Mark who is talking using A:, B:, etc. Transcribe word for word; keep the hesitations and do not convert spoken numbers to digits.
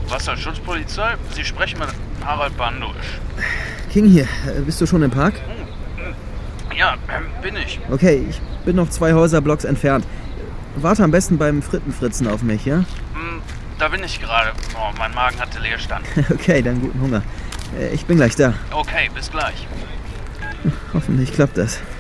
A: Wasserschutzpolizei? Sie sprechen mit Harald Bandusch.
B: King hier, bist du schon im Park?
A: Ja, bin ich.
B: Okay, ich bin noch zwei Häuserblocks entfernt. Warte am besten beim Frittenfritzen auf mich, ja?
A: Da bin ich gerade. Oh, mein Magen hatte Leerstand.
B: Okay, dann guten Hunger. Ich bin gleich da.
A: Okay, bis gleich.
B: Hoffentlich klappt das.